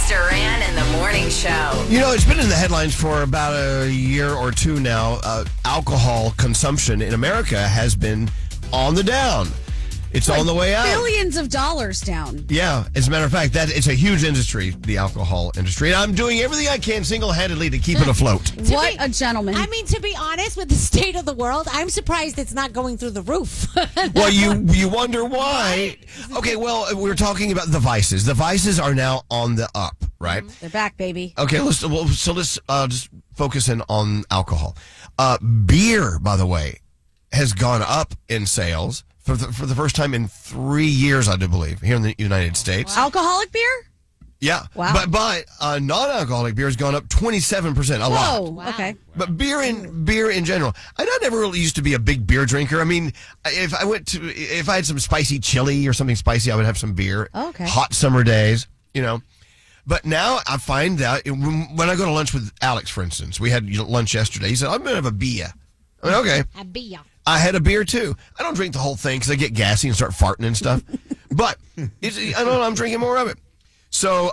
Duran in the Morning Show. You know, it's been in the headlines for about a year or two now. Alcohol consumption in America has been on the down. It's on the way out. Billions of dollars down. Yeah, as a matter of fact, it's a huge industry, the alcohol industry. And I'm doing everything I can single-handedly to keep it afloat. What a gentleman. I mean, to be honest, with the state of the world, I'm surprised it's not going through the roof. Well, you wonder why. Okay, well, we were talking about the vices. The vices are now on the up, right? They're back, baby. Okay, let's just focus in on alcohol. Beer, by the way, has gone up in sales for the first time in 3 years, I do believe, here in the United States. Wow. Alcoholic beer? Yeah. Wow. But non-alcoholic beer has gone up 27%, a lot. Oh, wow. Okay. But beer in general. I never really used to be a big beer drinker. I mean, if I had some spicy chili or something spicy, I would have some beer. Oh, okay. Hot summer days, you know. But now I find that when I go to lunch with Alex, for instance, we had lunch yesterday. He said, "I'm going to have a beer." I mean, okay. A beer. I had a beer too. I don't drink the whole thing because I get gassy and start farting and stuff. But I'm drinking more of it. So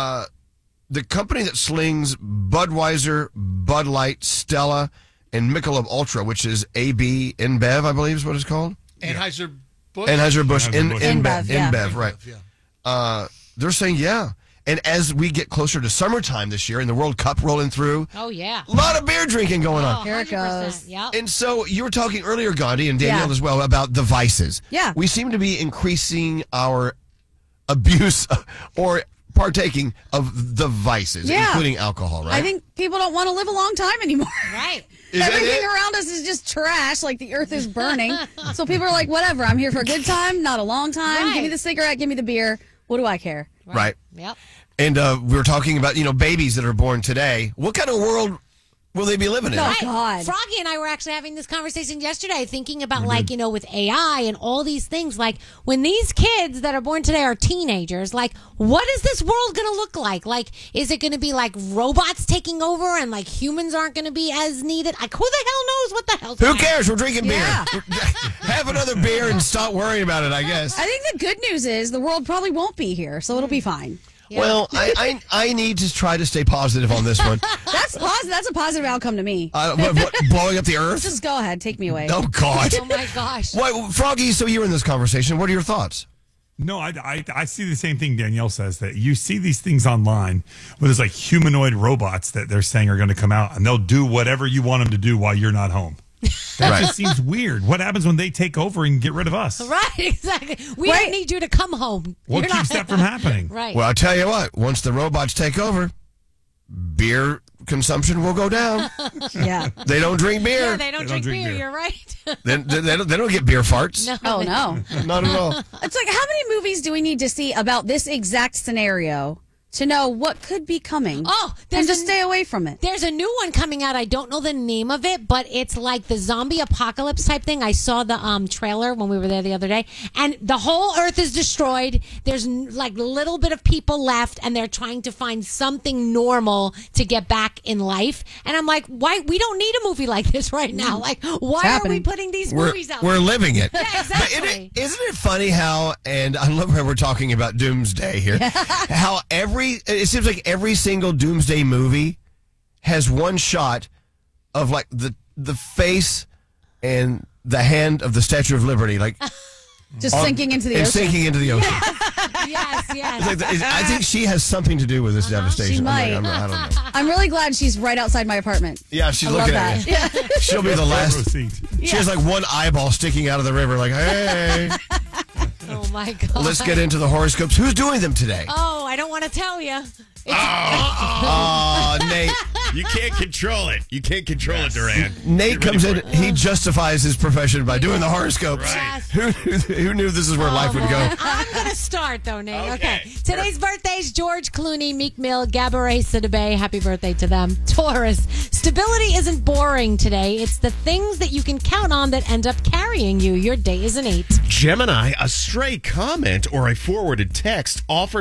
the company that slings Budweiser, Bud Light, Stella, and Michelob Ultra, which is AB InBev, I believe is what it's called. Anheuser-Busch? Anheuser-Busch. InBev, yeah. InBev, right. Yeah. They're saying, yeah. And as we get closer to summertime this year and the World Cup rolling through, Oh, yeah. a lot of beer drinking going on. Here it goes. Yep. And so you were talking earlier, Gandhi, and Danielle Yeah. as well, about the vices. Yeah. We seem to be increasing our abuse or partaking of the vices, Yeah. including alcohol, right? I think people don't want to live a long time anymore. Right. Is that Everything it? around us is just trash, like the earth is burning. So people are like, whatever, I'm here for a good time, not a long time. Right. Give me the cigarette, give me the beer. What do I care? Right. Yep. And we were talking about, babies that are born today. What kind of world will they be living in? No. Right. God. Froggy and I were actually having this conversation yesterday, thinking about with AI and all these things, like when these kids that are born today are teenagers, like what is this world going to look like? Like, is it going to be like robots taking over and like humans aren't going to be as needed? Like, who the hell knows what the hell's Who going on? cares? We're drinking Yeah. beer. Have another beer and stop worrying about it, I guess. I think the good news is the world probably won't be here, so it'll be fine. Yeah. Well, I need to try to stay positive on this one. That's positive. That's a positive outcome to me. What, blowing up the earth? Just go ahead, take me away. Oh, God. Oh my gosh. What, Froggy, so you're in this conversation. What are your thoughts? No, I see the same thing Danielle says, that you see these things online where there's like humanoid robots that they're saying are going to come out and they'll do whatever you want them to do while you're not home. That Right. just seems weird. What happens when they take over and get rid of us? Right, exactly. We Right. don't need you to come home. What You're keeps that from happening? Right. Well, I'll tell you what. Once the robots take over, beer consumption will go down. Yeah. They don't drink beer. Yeah, they don't drink beer. You're right. They don't get beer farts. Oh, no. Not at all. It's like, how many movies do we need to see about this exact scenario to know what could be coming? Oh, and just stay away from it. There's a new one coming out. I don't know the name of it, but it's like the zombie apocalypse type thing. I saw the trailer when we were there the other day, and the whole earth is destroyed. There's like little bit of people left, and they're trying to find something normal to get back in life. And I'm like, why? We don't need a movie like this right now. Like, why are we happening. putting these We're movies out? we're living it. Yeah, But exactly. isn't it funny how, and I love how we're talking about doomsday here, how it seems like every single doomsday movie has one shot of like the face and the hand of the Statue of Liberty, like Just sinking into the and ocean. sinking into the ocean. Yes, yes. It's like I think she has something to do with this devastation. She might. I don't know. I'm really glad she's right outside my apartment. Yeah, she's I love looking that. at you. She'll be the last. Seat. She has like one eyeball sticking out of the river, like, hey, Oh my god. let's get into the horoscopes. Who's doing them today? Oh, I don't want to tell you. Oh, Nate. You can't control it. You can't control it, Duran. Nate comes in. He justifies his profession by doing the horoscopes. Right. Who knew this is where life would go? I'm going to start, though, Nate. Okay. Today's birthdays, George Clooney, Meek Mill, Gabourey Sidibe. Happy birthday to them. Taurus. Stability isn't boring today. It's the things that you can count on that end up carrying you. Your day is an 8. Gemini, a stray comment or a forwarded text offers a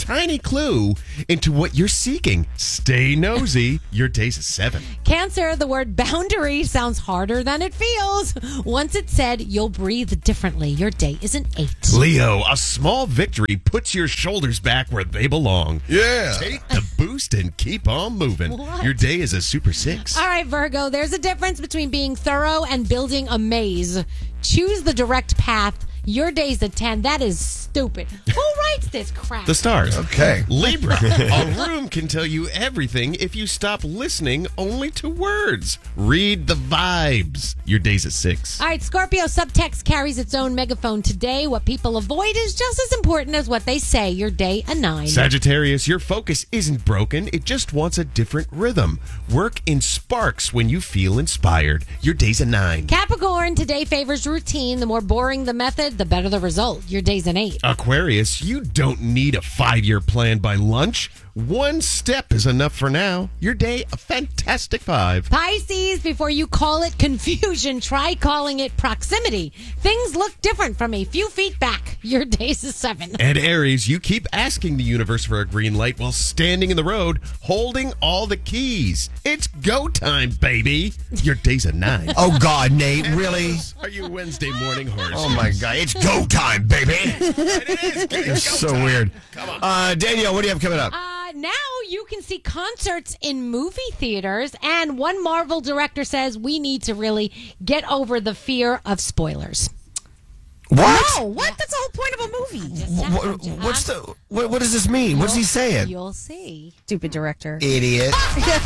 tiny clue into what you're seeking. Stay nosy. Your day's a 7. Cancer, the word boundary sounds harder than it feels. Once it's said, you'll breathe differently. Your day is an 8. Leo, a small victory puts your shoulders back where they belong. Yeah. Take the boost and keep on moving. What? Your day is a super 6. All right, Virgo, there's a difference between being thorough and building a maze. Choose the direct path. Your day's a 10. That is stupid. Who writes this crap? The stars. Okay. Libra, a room can tell you everything if you stop listening only to words. Read the vibes. Your day's a 6. All right, Scorpio, subtext carries its own megaphone today. What people avoid is just as important as what they say. Your day, a 9. Sagittarius, your focus isn't broken. It just wants a different rhythm. Work in sparks when you feel inspired. Your day's a 9. Capricorn, today favors routine. The more boring the method, the better the result. Your day's an 8. Aquarius, you don't need a 5-year plan by lunch. One step is enough for now. Your day, a fantastic 5. Pisces, before you call it confusion, try calling it proximity. Things look different from a few feet back. Your day's a 7. And Aries, you keep asking the universe for a green light while standing in the road, holding all the keys. It's go time, baby. Your day's a 9. Oh, God, Nate, really? Are you Wednesday morning horse? Oh, my God. It's go time, baby. It is. It's so weird. Danielle, what do you have coming up? Now you can see concerts in movie theaters, and one Marvel director says we need to really get over the fear of spoilers. What? No, what? That's the whole point of a movie. What does this mean? What's he saying? You'll see. Stupid director. Idiot.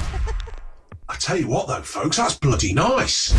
I tell you what, though, folks, that's bloody nice.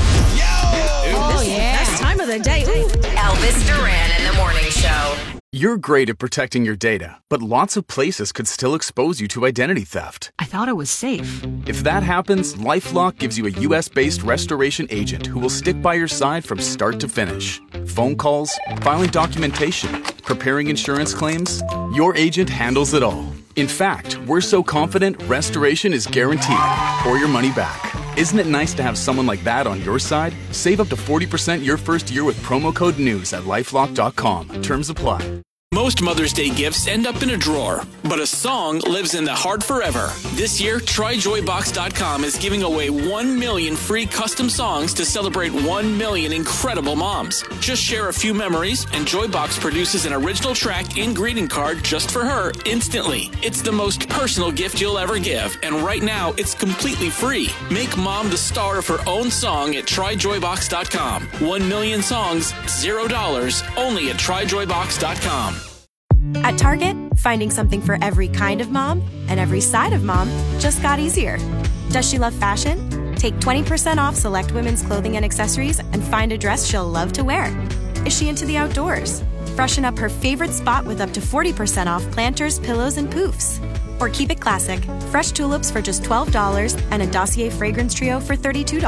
Oh, yeah. Best time of the day. Ooh. Elvis Duran in the morning show. You're great at protecting your data, but lots of places could still expose you to identity theft. I thought it was safe. If that happens, LifeLock gives you a U.S.-based restoration agent who will stick by your side from start to finish. Phone calls, filing documentation, preparing insurance claims, your agent handles it all. In fact, we're so confident restoration is guaranteed or your money back. Isn't it nice to have someone like that on your side? Save up to 40% your first year with promo code NEWS at LifeLock.com. Terms apply. Most Mother's Day gifts end up in a drawer, but a song lives in the heart forever. This year, TryJoyBox.com is giving away 1 million free custom songs to celebrate 1 million incredible moms. Just share a few memories, and Joybox produces an original track and greeting card just for her instantly. It's the most personal gift you'll ever give, and right now, it's completely free. Make mom the star of her own song at TryJoyBox.com. 1 million songs, $0, only at TryJoyBox.com. At Target, finding something for every kind of mom and every side of mom just got easier. Does she love fashion? Take 20% off select women's clothing and accessories and find a dress she'll love to wear. Is she into the outdoors? Freshen up her favorite spot with up to 40% off planters, pillows, and poofs. Or keep it classic, fresh tulips for just $12 and a Dossier fragrance trio for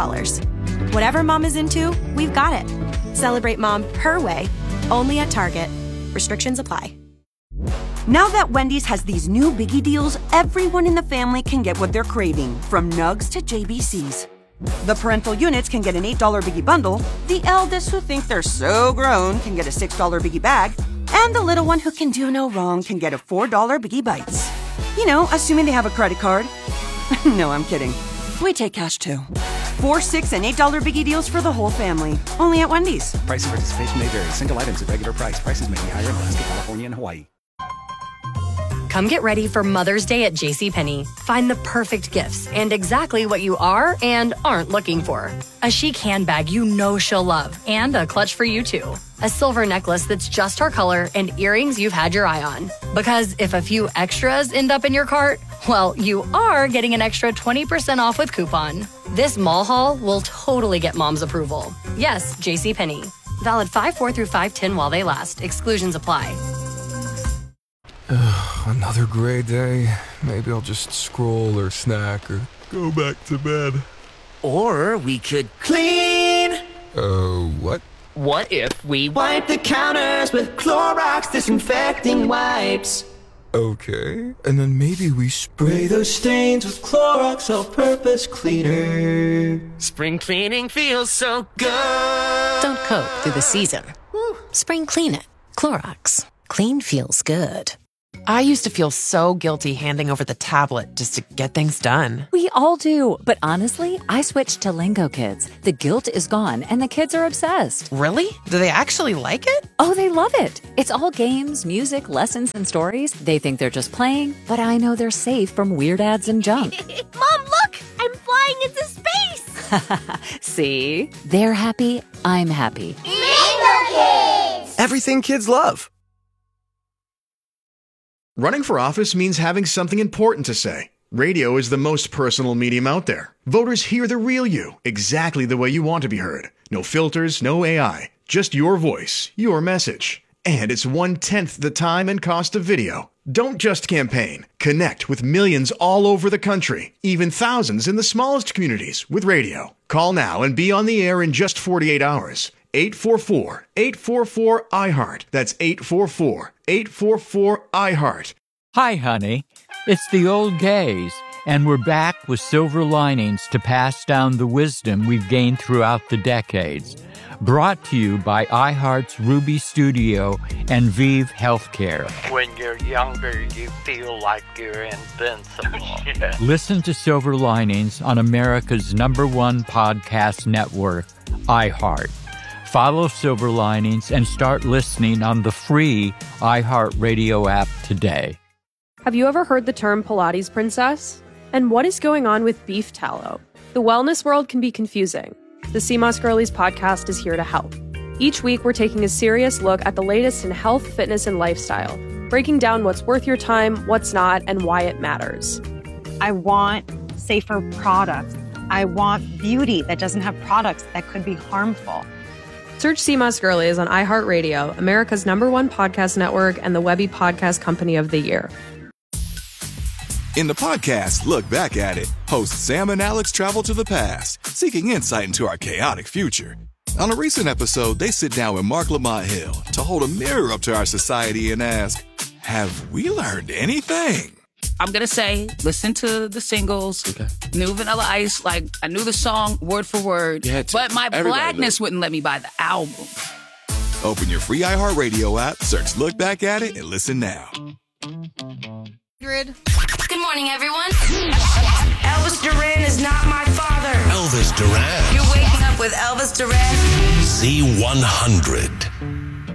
$32. Whatever mom is into, we've got it. Celebrate mom her way, only at Target. Restrictions apply. Now that Wendy's has these new biggie deals, everyone in the family can get what they're craving, from nugs to JBCs. The parental units can get an $8 biggie bundle, the eldest who think they're so grown can get a $6 biggie bag, and the little one who can do no wrong can get a $4 biggie bites. You know, assuming they have a credit card. No, I'm kidding. We take cash too. 4, $6, and $8 biggie deals for the whole family. Only at Wendy's. Price and participation may vary. Single items at regular price. Prices may be higher in Alaska, California, and Hawaii. Come get ready for Mother's Day at JCPenney. Find the perfect gifts and exactly what you are and aren't looking for. A chic handbag you know she'll love and a clutch for you too. A silver necklace that's just her color and earrings you've had your eye on. Because if a few extras end up in your cart, well, you are getting an extra 20% off with coupon. This mall haul will totally get mom's approval. Yes, JCPenney. Valid 5/4 through 5/10 while they last. Exclusions apply. Another gray day. Maybe I'll just scroll or snack or go back to bed. Or we could clean. What? What if we wipe the counters with Clorox disinfecting wipes? Okay. And then maybe we Spray those stains with Clorox all-purpose cleaner. Spring cleaning feels so good. Don't cope through the season. Spring clean it. Clorox. Clean feels good. I used to feel so guilty handing over the tablet just to get things done. We all do. But honestly, I switched to Lingo Kids. The guilt is gone and the kids are obsessed. Really? Do they actually like it? Oh, they love it. It's all games, music, lessons, and stories. They think they're just playing, but I know they're safe from weird ads and junk. Mom, look! I'm flying into space! See? They're happy. I'm happy. Lingo Kids! Everything kids love. Running for office means having something important to say. Radio is the most personal medium out there. Voters hear the real you, exactly the way you want to be heard. No filters, no AI, just your voice, your message. And it's 1/10 the time and cost of video. Don't just campaign. Connect with millions all over the country, even thousands in the smallest communities with radio. Call now and be on the air in just 48 hours. 844-844-iHeart. That's 844-844-iHeart. Hi, honey. It's the old gays, and we're back with silver linings to pass down the wisdom we've gained throughout the decades. Brought to you by iHeart's Ruby Studio and Vive Healthcare. When you're younger, you feel like you're invincible. Listen to Silver Linings on America's #1 podcast network, iHeart. Follow Silver Linings and start listening on the free iHeartRadio app today. Have you ever heard the term Pilates princess? And what is going on with beef tallow? The wellness world can be confusing. The CMOS Girlies podcast is here to help. Each week, we're taking a serious look at the latest in health, fitness, and lifestyle, breaking down what's worth your time, what's not, and why it matters. I want safer products. I want beauty that doesn't have products that could be harmful. Search CMOS Girlies on iHeartRadio, America's #1 podcast network, and the Webby Podcast Company of the Year. In the podcast, Look Back at It, hosts Sam and Alex travel to the past, seeking insight into our chaotic future. On a recent episode, they sit down with Mark Lamont Hill to hold a mirror up to our society and ask, have we learned anything? I'm going to say, listen to the singles, New Vanilla Ice, like, I knew the song word for word, but my blackness wouldn't let me buy the album. Open your free iHeartRadio app, search Look Back at It, and listen now. Good morning, everyone. Elvis Duran is not my father. Elvis Duran. You're waking up with Elvis Duran. Z100.